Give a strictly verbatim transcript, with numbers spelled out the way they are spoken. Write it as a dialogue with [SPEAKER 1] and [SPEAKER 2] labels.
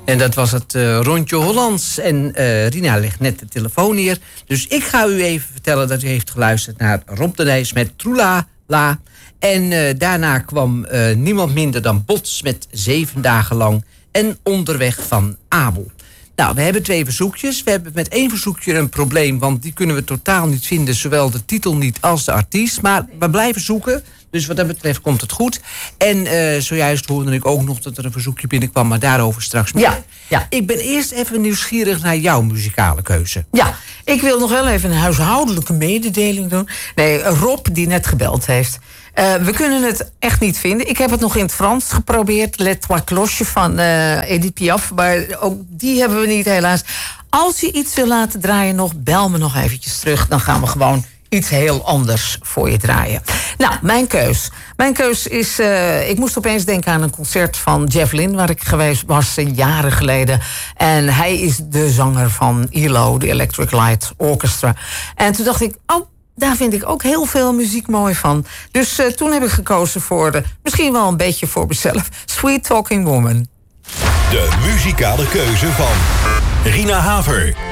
[SPEAKER 1] En dat was het uh, Rondje Hollands. En uh, Rina legt net de telefoon neer. Dus ik ga u even vertellen dat u heeft geluisterd naar Rob de Nijs met Troela La. En uh, daarna kwam uh, niemand minder dan Bots met Zeven dagen lang. En Onderweg van Abel. Nou, we hebben twee verzoekjes. We hebben met één verzoekje een probleem, want die kunnen we totaal niet vinden. Zowel de titel niet als de artiest. Maar we blijven zoeken. Dus wat dat betreft komt het goed. En uh, zojuist hoorde ik ook nog dat er een verzoekje binnenkwam, maar daarover straks meer.
[SPEAKER 2] Ja, ja.
[SPEAKER 1] Ik ben eerst even nieuwsgierig naar jouw muzikale keuze.
[SPEAKER 2] Ja, ik wil nog wel even een huishoudelijke mededeling doen. Nee, Rob, die net gebeld heeft. Uh, we kunnen het echt niet vinden. Ik heb het nog in het Frans geprobeerd. Les Trois Cloches van uh, Edith Piaf. Maar ook die hebben we niet, helaas. Als je iets wil laten draaien nog, bel me nog eventjes terug. Dan gaan we gewoon iets heel anders voor je draaien. Nou, mijn keus. Mijn keus is... Uh, ik moest opeens denken aan een concert van Jeff Lynne, waar ik geweest was uh, jaren geleden. En hij is de zanger van E L O, de Electric Light Orchestra. En toen dacht ik, oh, daar vind ik ook heel veel muziek mooi van. Dus uh, toen heb ik gekozen voor, de, misschien wel een beetje voor mezelf, Sweet Talking Woman.
[SPEAKER 3] De muzikale keuze van Rina Haver.